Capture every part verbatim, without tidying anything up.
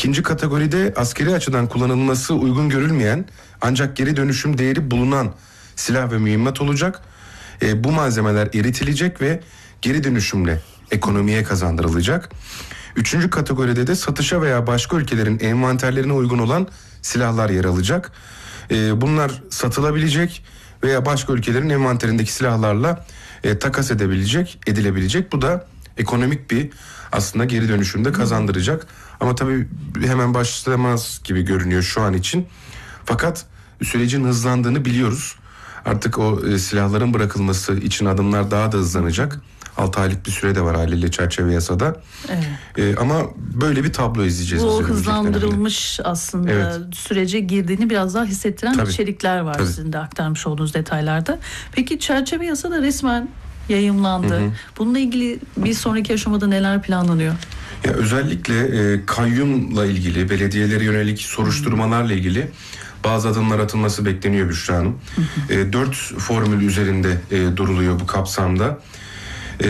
İkinci kategoride askeri açıdan kullanılması uygun görülmeyen ancak geri dönüşüm değeri bulunan silah ve mühimmat olacak. E, bu malzemeler eritilecek ve geri dönüşümle ekonomiye kazandırılacak. Üçüncü kategoride de satışa veya başka ülkelerin envanterlerine uygun olan silahlar yer alacak. E, bunlar satılabilecek veya başka ülkelerin envanterindeki silahlarla e, takas edebilecek, edilebilecek. Bu da ekonomik bir aslında geri dönüşümde kazandıracak. Ama tabii hemen başlamaz gibi görünüyor şu an için. Fakat sürecin hızlandığını biliyoruz. Artık o e, silahların bırakılması için adımlar daha da hızlanacak. altı aylık bir süre de var haliyle çerçeve yasada. Evet. E, ama böyle bir tablo izleyeceğiz. Bu hızlandırılmış aslında evet. sürece girdiğini biraz daha hissettiren Tabii. içerikler var Tabii. sizin de aktarmış olduğunuz detaylarda. Peki çerçeve yasa da resmen yayımlandı. Hı hı. Bununla ilgili bir sonraki aşamada neler planlanıyor? Ya özellikle e, kayyumla ilgili, belediyelere yönelik soruşturmalarla ilgili bazı adımlar atılması bekleniyor Büşra Hanım. Hı hı. E, dört formül üzerinde e, duruluyor bu kapsamda. E,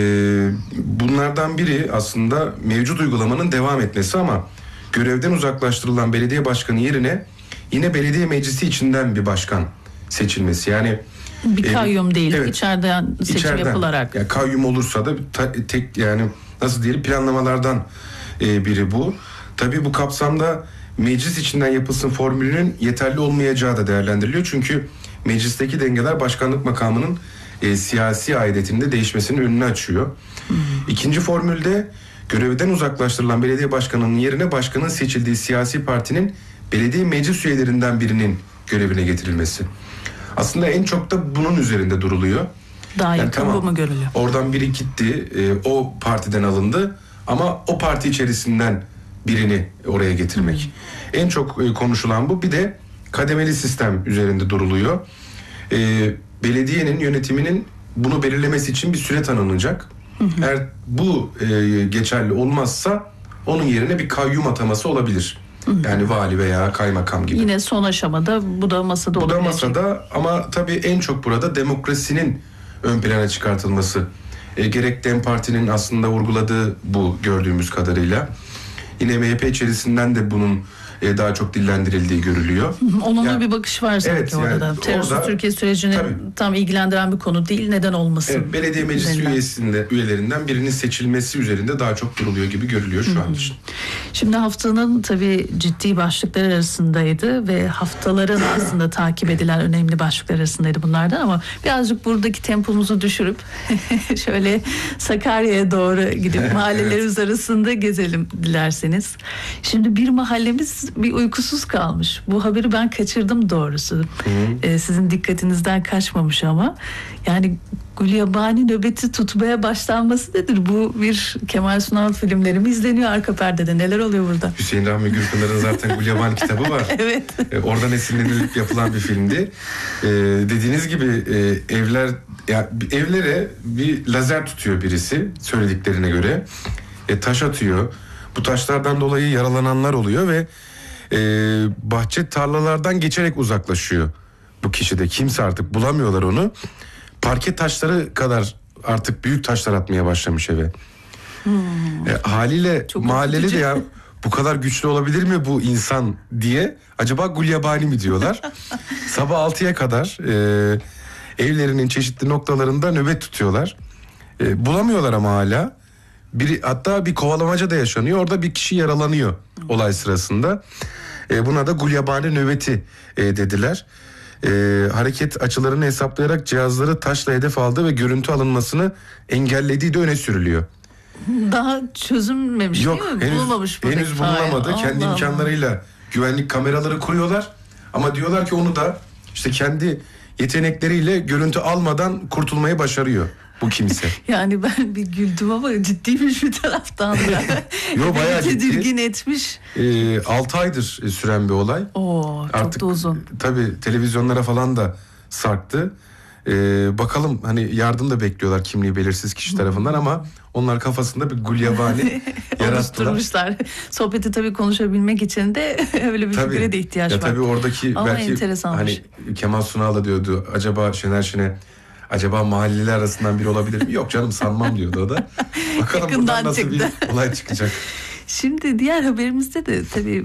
bunlardan biri aslında mevcut uygulamanın devam etmesi ama görevden uzaklaştırılan belediye başkanı yerine yine belediye meclisi içinden bir başkan seçilmesi. Yani bir kayyum e, değil, evet, içeriden seçim içeriden, yapılarak. Yani kayyum olursa da ta, tek yani nasıl diyelim planlamalardan e, biri bu. Tabii bu kapsamda meclis içinden yapılsın formülünün yeterli olmayacağı da değerlendiriliyor. Çünkü meclisteki dengeler başkanlık makamının e, siyasi aidiyetinde değişmesinin önünü açıyor. Hmm. İkinci formülde görevden uzaklaştırılan belediye başkanının yerine başkanın seçildiği siyasi partinin belediye meclis üyelerinden birinin görevine getirilmesi. Aslında en çok da bunun üzerinde duruluyor. Daha yakın yani tamam, bu mu görülüyor? Oradan biri gitti, e, o partiden alındı ama o parti içerisinden birini oraya getirmek. Hmm. En çok e, konuşulan bu. Bir de kademeli sistem üzerinde duruluyor. E, belediyenin yönetiminin bunu belirlemesi için bir süre tanınacak. Hmm. Eğer bu e, geçerli olmazsa onun yerine bir kayyum ataması olabilir. Yani vali veya kaymakam gibi. Yine son aşamada bu da masada Bu olabilecek. da masada ama tabii en çok burada demokrasinin ön plana çıkartılması. E, gerek DEM Parti'nin aslında vurguladığı bu gördüğümüz kadarıyla. Yine M H P içerisinden de bunun e, daha çok dillendirildiği görülüyor. Olumlu yani, bir bakış var sanki evet, orada yani, da. Terörsüz Türkiye sürecini tabii, tam ilgilendiren bir konu değil. Neden olmasın? Evet, belediye meclisi üyesinde, üyelerinden birinin seçilmesi üzerinde daha çok duruluyor gibi görülüyor şu an için. Şimdi haftanın tabii ciddi başlıklar arasındaydı ve haftaların aslında takip edilen önemli başlıklar arasındaydı bunlardan ama birazcık buradaki tempomuzu düşürüp şöyle Sakarya'ya doğru gidip mahallelerimiz evet. arasında gezelim dilerseniz. Şimdi bir mahallemiz bir uykusuz kalmış. Bu haberi ben kaçırdım doğrusu. Ee, sizin dikkatinizden kaçmamış ama yani Gulyabani nöbeti tutmaya başlanması nedir? Bu bir Kemal Sunal filmleri mi izleniyor arka perdede? Neler oluyor burada? Hüseyin Rahmi Gürpınar'ın zaten Gulyabani kitabı var. Evet. Ee, oradan esinlenilip yapılan bir filmdi. Ee, dediğiniz gibi e, evler ya evlere bir lazer tutuyor birisi söylediklerine göre. E, taş atıyor. Bu taşlardan dolayı yaralananlar oluyor ve e, bahçe tarlalardan geçerek uzaklaşıyor bu kişi de. Kimse artık bulamıyorlar onu. Parke taşları kadar artık büyük taşlar atmaya başlamış eve. Hmm. E, haliyle çok mahalleli de ya bu kadar güçlü olabilir mi bu insan diye acaba Gulyabani mi diyorlar. Sabah altıya kadar e, evlerinin çeşitli noktalarında nöbet tutuyorlar. E, bulamıyorlar ama hala. Biri, hatta bir kovalamaca da yaşanıyor. Orada bir kişi yaralanıyor hmm. olay sırasında. E, buna da Gulyabani nöbeti e, dediler. E, hareket açılarını hesaplayarak cihazları taşla hedef aldı ve görüntü alınmasını engellediği de öne sürülüyor. Daha çözülmemiş Yok, değil mi? Henüz, bulunmamış. henüz bulunamadı. Allah kendi Allah. imkanlarıyla güvenlik kameraları kuruyorlar. Ama diyorlar ki onu da işte kendi yetenekleriyle görüntü almadan kurtulmayı başarıyor bu kimse. Yani ben bir güldüm ama ciddiymiş bir taraftan da. Yo, bayağı ciddi. Tedirgin etmiş. E, altı aydır süren bir olay. Oo, çok Artık, da uzun. Tabii televizyonlara falan da sarktı. Ee, bakalım hani yardım da bekliyorlar kimliği belirsiz kişi tarafından ama onlar kafasında bir Gulyabani yarattılar. Sohbeti tabii konuşabilmek için de öyle bir tabii, figüre de ihtiyaç ya var. Tabii oradaki ama belki hani Kemal Sunal da diyordu acaba Şener Şen'e acaba mahalleler arasından biri olabilir mi? Yok canım sanmam diyordu o da. Bakalım buradan nasıl çıktı. bir olay çıkacak. Şimdi diğer haberimizde de tabii